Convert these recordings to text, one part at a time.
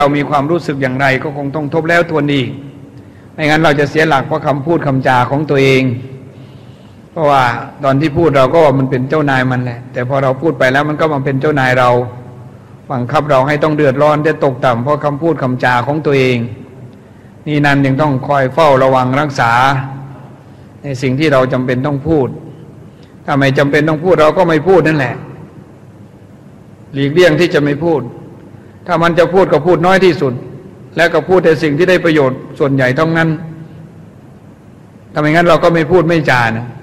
เรามีความรู้สึกอย่างไรก็คงต้องทบแล้วทวนอีกไม่งั้นเราจะเสียหลักเพราะคำพูดคำจาของตัวเองเพราะว่าตอนที่พูดเราก็ว่ามันเป็นเจ้านายมันแหละแต่พอเราพูดไปแล้วมันก็มาเป็นเจ้านายเราบังคับเราให้ต้องเดือดร้อนได้ตกต่ำเพราะคำพูดคำจาของตัวเองนี่นั่นยังต้องคอยเฝ้าระวังรักษาในสิ่งที่เราจำเป็นต้องพูดถ้าไม่จำเป็นต้องพูดเราก็ไม่พูดนั่นแหละหลีกเลี่ยงที่จะไม่พูดถ้ามันจะพูดก็พูดน้อยที่สุดและก็พูดแต่สิ่งที่ได้ประโยชน์ส่วนใหญ่เท่านั้นถ้าไม่งั้นเราก็ไม่พูดไม่จานะ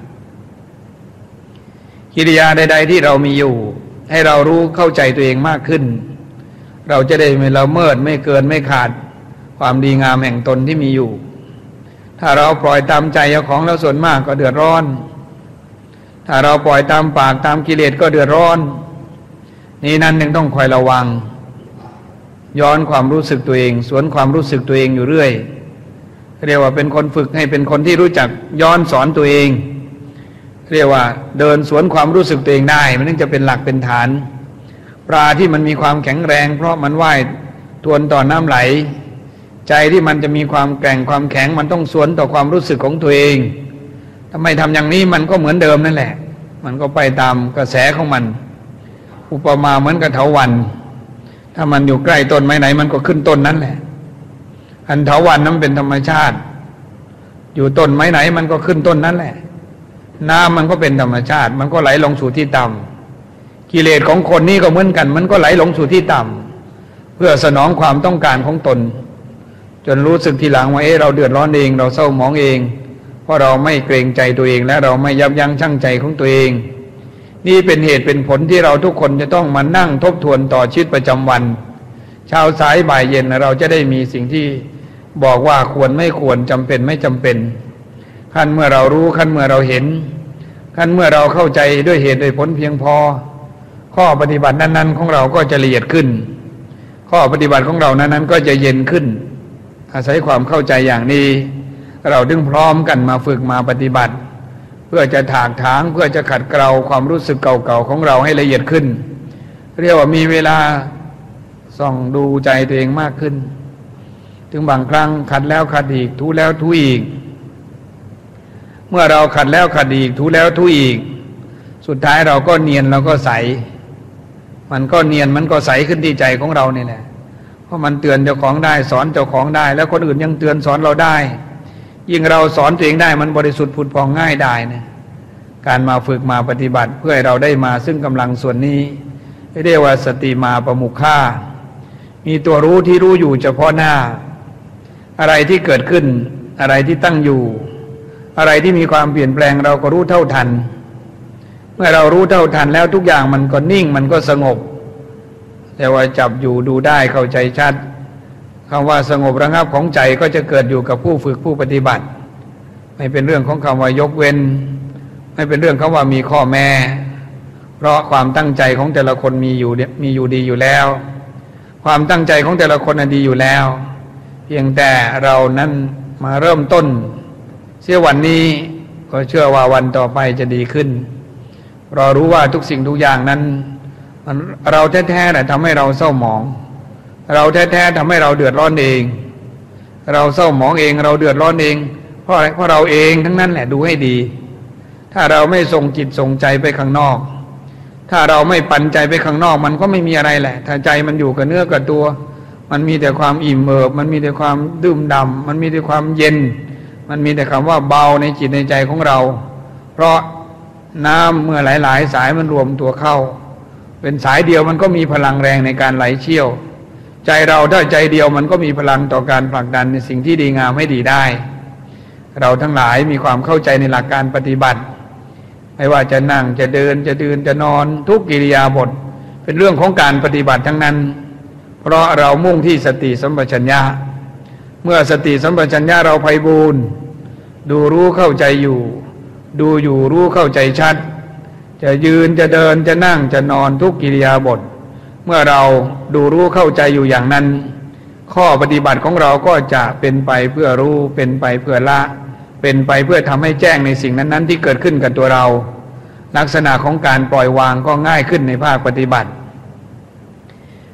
กิริยาใดๆที่เรามีอยู่ให้เรารู้เข้าใจตัวเองมากขึ้นเราจะได้ไม่ละเมิดไม่เกินไม่ขาดความดีงามแห่งตนที่มีอยู่ถ้าเราปล่อยตามใจเจ้าของแล้วส่วนมากก็เดือดร้อนถ้าเราปล่อยตามปากตามกิเลสก็เดือดร้อนนี่นั่นยังต้องคอยระวังย้อนความรู้สึกตัวเองสวนความรู้สึกตัวเองอยู่เรื่อยเรียกว่าเป็นคนฝึกให้เป็นคนที่รู้จักย้อนสอนตัวเองเรียกว่าเดินสวนความรู้สึกตัวเองได้มันถึงจะเป็นหลักเป็นฐานปลาที่มันมีความแข็งแรงเพราะมันว่ายทวนต่อน้ำไหลใจที่มันจะมีความแกร่งความแข็งมันต้องสวนต่อความรู้สึกของตัวเองทำไมทำอย่างนี้มันก็เหมือนเดิมนั่นแหละมันก็ไปตามกระแสของมันอุปมาเหมือนกับเถาวัลย์ถ้ามันอยู่ใกล้ต้นไม้ไหนมันก็ขึ้นต้นนั้นแหละอันเถาวัลย์นั้นเป็นธรรมชาติอยู่ต้นไม้ไหนมันก็ขึ้นต้นนั้นแหละน้ำมันก็เป็นธรรมชาติมันก็ไหลลงสู่ที่ต่ำกิเลสของคนนี้ก็เหมือนกันมันก็ไหลลงสู่ที่ต่ำเพื่อสนองความต้องการของตนจนรู้สึกทีหลังว่าเราเดือดร้อนเองเราเศร้าหมองเองเพราะเราไม่เกรงใจตัวเองและเราไม่ยับยั้งชั่งใจของตัวเองนี่เป็นเหตุเป็นผลที่เราทุกคนจะต้องมานั่งทบทวนต่อชีวิตประจำวันเช้าสายบ่ายเย็นเราจะได้มีสิ่งที่บอกว่าควรไม่ควรจำเป็นไม่จำเป็นขั้นเมื่อเรารู้ขั้นเมื่อเราเห็นขั้นเมื่อเราเข้าใจด้วยเหตุด้วยผลเพียงพอข้อปฏิบัตินั้นๆของเราก็จะละเอียดขึ้นข้อปฏิบัติของเรานั้นๆก็จะเย็นขึ้นอาศัยความเข้าใจอย่างนี้เราดึงพร้อมกันมาฝึกมาปฏิบัติเพื่อจะถากถางเพื่อจะขัดเกลาความรู้สึกเก่าๆของเราให้ละเอียดขึ้นเรียกว่ามีเวลาส่องดูใจตัวเองมากขึ้นถึงบางครั้งขัดแล้วขัดอีกทูแล้วทูอีกเมื่อเราขัดแล้วขัดอีกทูแล้วทูอีกสุดท้ายเราก็เนียนเราก็ใสมันก็เนียนมันก็ใสขึ้นที่ใจของเรานี่แหละเพราะมันเตือนเจ้าของได้สอนเจ้าของได้แล้วคนอื่นยังเตือนสอนเราได้ยิ่งเราสอนตัวเองได้มันบริสุทธิ์ผุดผ่องง่ายได้นะการมาฝึกมาปฏิบัติเพื่อให้เราได้มาซึ่งกำลังส่วนนี้เรียกว่าสติมาประมุขค่ามีตัวรู้ที่รู้อยู่เฉพาะหน้าอะไรที่เกิดขึ้นอะไรที่ตั้งอยู่อะไรที่มีความเปลี่ยนแปลงเราก็รู้เท่าทันเมื่อเรารู้เท่าทันแล้วทุกอย่างมันก็นิ่งมันก็สงบแต่ว่าจับอยู่ดูได้เข้าใจชัดคำว่าสงบระงับของใจก็จะเกิดอยู่กับผู้ฝึกผู้ปฏิบัติไม่เป็นเรื่องของคำว่ายกเว้นไม่เป็นเรื่องคำว่ามีข้อแม้เพราะความตั้งใจของแต่ละคนมีอยู่ดีอยู่แล้วความตั้งใจของแต่ละคนดีอยู่แล้วเพียงแต่เรานั้นมาเริ่มต้นเสียวันนี้ก็เชื่อว่าวันต่อไปจะดีขึ้นเรารู้ว่าทุกสิ่งทุกอย่างนั้นเราแท้ๆแหละทำให้เราเศร้าหมองเราแท้ๆทำให้เราเดือดร้อนเองเราเศร้าหมองเองเราเดือดร้อนเองเพราะอะไรเพราะเราเองทั้งนั้นแหละดูให้ดีถ้าเราไม่ส่งจิตส่งใจไปข้างนอกถ้าเราไม่ปันใจไปข้างนอกมันก็ไม่มีอะไรแหละถ้าใจมันอยู่กับเนื้อกับตัวมันมีแต่ความอิ่มเอิบมันมีแต่ความดื่มด่ำมันมีแต่ความเย็นมันมีแต่คำว่าเบาในจิตในใจของเราเพราะน้ำเมื่อหลายๆสายมันรวมตัวเข้าเป็นสายเดียวมันก็มีพลังแรงในการไหลเชี่ยวใจเราถ้าใจเดียวมันก็มีพลังต่อการผลักดันในสิ่งที่ดีงามให้ดีได้เราทั้งหลายมีความเข้าใจในหลักการปฏิบัติไม่ว่าจะนั่งจะเดินจะยืนจะนอนทุกกิริยาบถเป็นเรื่องของการปฏิบัติทั้งนั้นเพราะเรามุ่งที่สติสัมปชัญญะเมื่อสติสัมปชัญญะเราไพบูรณ์ดูรู้เข้าใจอยู่ดูอยู่รู้เข้าใจชัดจะยืนจะเดินจะนั่งจะนอนทุกกิริยาบถเมื่อเราดูรู้เข้าใจอยู่อย่างนั้นข้อปฏิบัติของเราก็จะเป็นไปเพื่อรู้เป็นไปเพื่อละเป็นไปเพื่อทำให้แจ้งในสิ่งนั้นๆที่เกิดขึ้นกับตัวเราลักษณะของการปล่อยวางก็ง่ายขึ้นในภาคปฏิบัติ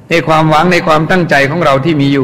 ในความหวังในความตั้งใจของเราที่มีอยู่